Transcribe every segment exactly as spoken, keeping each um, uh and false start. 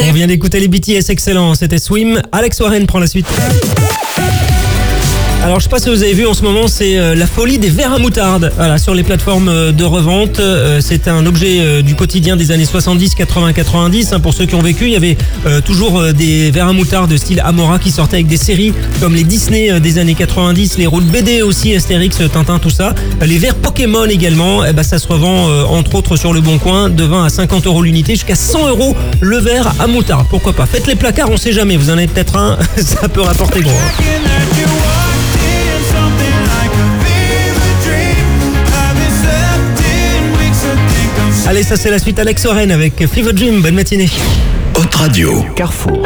On vient d'écouter les B T S, excellent, c'était Swim. Alex Warren prend la suite. Alors je sais pas si vous avez vu en ce moment, c'est euh, la folie des verres à moutarde. Voilà, sur les plateformes euh, de revente, euh, c'est un objet euh, du quotidien des années soixante-dix, quatre-vingts, quatre-vingt-dix. Hein, pour ceux qui ont vécu, il y avait euh, toujours euh, des verres à moutarde de style Amora qui sortaient avec des séries comme les Disney euh, des années quatre-vingt-dix, les routes B D aussi, Astérix, Tintin, tout ça. Euh, les verres Pokémon également, eh ben, ça se revend euh, entre autres sur le Bon Coin de vingt à cinquante euros l'unité, jusqu'à cent euros le verre à moutarde. Pourquoi pas? Faites les placards, on sait jamais, vous en avez peut-être un, ça peut rapporter gros. Hein. Allez, ça c'est la suite Alex Warren avec Fever Dream. Bonne matinée. Haute Radio. Carrefour.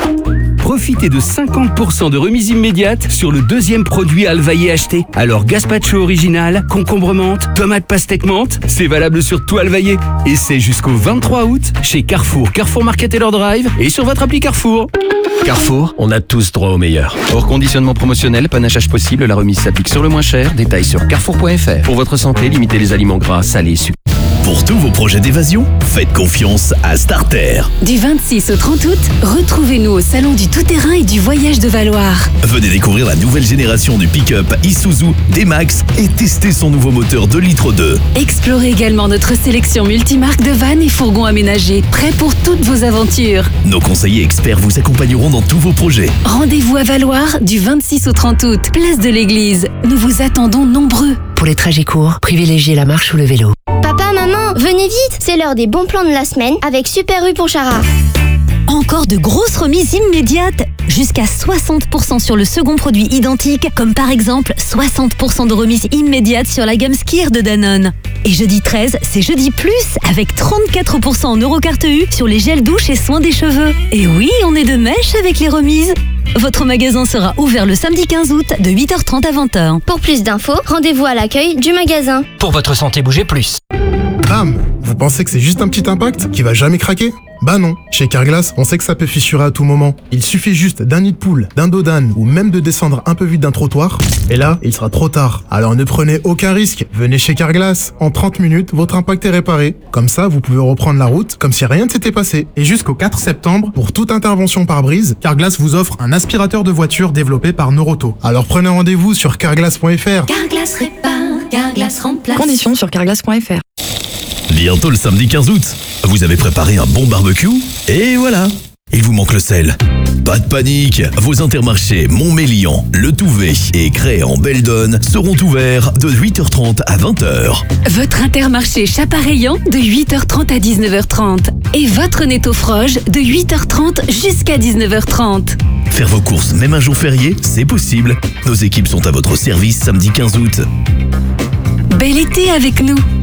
Profitez de cinquante pour cent de remise immédiate sur le deuxième produit Alvaillé acheté. Alors gazpacho original, concombre menthe, tomate pastèque menthe, c'est valable sur tout Alvaillé. Et c'est jusqu'au vingt-trois août chez Carrefour, Carrefour Market et leur Drive et sur votre appli Carrefour. Carrefour, on a tous droit au meilleur. Hors conditionnement promotionnel, panachage possible, la remise s'applique sur le moins cher. Détails sur carrefour point f r. Pour votre santé, limitez les aliments gras, salés, sucrés. Pour tous vos projets d'évasion, faites confiance à Starter. Du vingt-six au trente août, retrouvez-nous au Salon du Tout-Terrain et du Voyage de Valoir. Venez découvrir la nouvelle génération du pick-up Isuzu D-Max et tester son nouveau moteur deux litres deux. Explorez également notre sélection multimarque de vannes et fourgons aménagés, prêts pour toutes vos aventures. Nos conseillers experts vous accompagneront dans tous vos projets. Rendez-vous à Valoir du vingt-six au trente août, place de l'Église. Nous vous attendons nombreux. Pour les trajets courts, privilégiez la marche ou le vélo. Papa, maman, venez vite, c'est l'heure des bons plans de la semaine avec Super U pour Chara. Encore de grosses remises immédiates, jusqu'à soixante pour cent sur le second produit identique, comme par exemple soixante pour cent de remise immédiate sur la gamme Skier de Danone. Et jeudi treize, c'est jeudi plus, avec trente-quatre pour cent en Eurocarte U sur les gels douche et soins des cheveux. Et oui, on est de mèche avec les remises. Votre magasin sera ouvert le samedi quinze août de huit heures trente à vingt heures. Pour plus d'infos, rendez-vous à l'accueil du magasin. Pour votre santé, bougez plus. Bam! Vous pensez que c'est juste un petit impact qui va jamais craquer? Bah non. Chez Carglass, on sait que ça peut fissurer à tout moment. Il suffit juste d'un nid de poule, d'un dos d'âne ou même de descendre un peu vite d'un trottoir. Et là, il sera trop tard. Alors ne prenez aucun risque. Venez chez Carglass. En trente minutes, votre impact est réparé. Comme ça, vous pouvez reprendre la route comme si rien ne s'était passé. Et jusqu'au quatre septembre, pour toute intervention par brise, Carglass vous offre un aspirateur de voiture développé par Noroto. Alors prenez rendez-vous sur carglass point f r. Carglass répare, Carglass remplace. Conditions sur carglass point f r. Bientôt le samedi quinze août. Vous avez préparé un bon barbecue? Et voilà, il vous manque le sel. Pas de panique, vos intermarchés Montmélian, Le Touvet et Cré en Beldonne seront ouverts de huit heures trente à vingt heures. Votre Intermarché Chapareillan de huit heures trente à dix-neuf heures trente. Et votre Netto Froge de huit heures trente jusqu'à dix-neuf heures trente. Faire vos courses même un jour férié, c'est possible. Nos équipes sont à votre service samedi quinze août. Bel été avec nous!